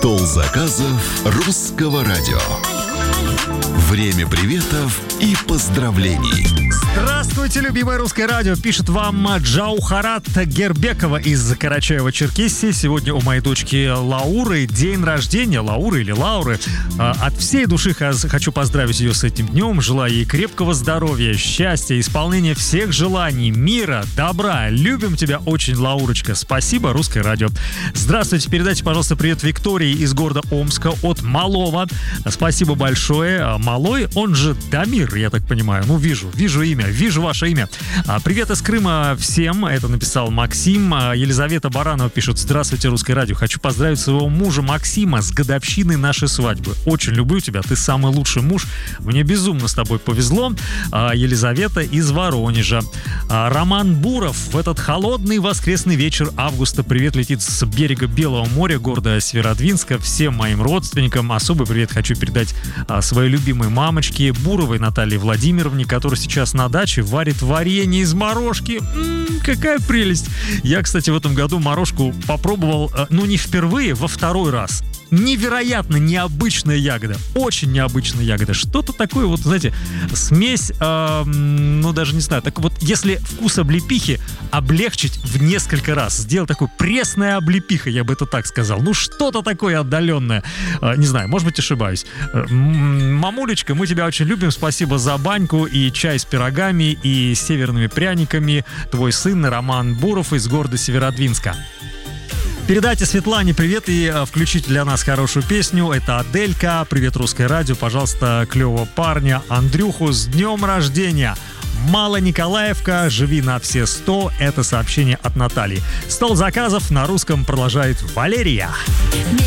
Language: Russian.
Стол заказов русского радио. Время приветов и поздравлений. Здравствуйте, любимое русское радио. Пишет вам Джаухарат Гербекова из Карачаева-Черкесии. Сегодня у моей дочки Лауры день рождения. Лауры или Лауры. От всей души хочу поздравить ее с этим днем. Желаю ей крепкого здоровья, счастья, исполнения всех желаний, мира, добра. Любим тебя очень, Лаурочка. Спасибо, русское радио. Здравствуйте, передайте, пожалуйста, привет Виктории из города Омска от Малова. Спасибо большое. Малой, он же Дамир, я так понимаю. Ну, вижу имя, вижу ваше имя. Привет из Крыма всем. Это написал Максим. Елизавета Баранова пишет: здравствуйте, русское радио. Хочу поздравить своего мужа Максима с годовщиной нашей свадьбы. Очень люблю тебя, ты самый лучший муж. Мне безумно с тобой повезло. Елизавета из Воронежа. Роман Буров. В этот холодный воскресный вечер августа привет летит с берега Белого моря, города Северодвинска, всем моим родственникам. Особый привет хочу передать своей любимой мамочке Буровой Наталье Владимировне, которая сейчас на даче варит варенье из морожки. Какая прелесть! Я, кстати, в этом году морожку попробовал, не впервые, во второй раз. Невероятно необычная ягода. Очень необычная ягода. Что-то такое, вот, знаете, смесь, даже не знаю. Так вот, если вкус облепихи облегчить в несколько раз, сделать такой пресная облепиха, я бы это так сказал. Что-то такое отдаленное. Не знаю, может быть, ошибаюсь. Мамулечка, мы тебя очень любим. Спасибо за баньку и чай с пирогами и северными пряниками. Твой сын Роман Буров из города Северодвинска. Передайте Светлане привет и включите для нас хорошую песню. Это Аделька. Привет, русское радио. Пожалуйста, клевого парня Андрюху с днем рождения. Мало Николаевка, живи на все 100. Это сообщение от Натальи. Стол заказов на русском продолжает Валерия.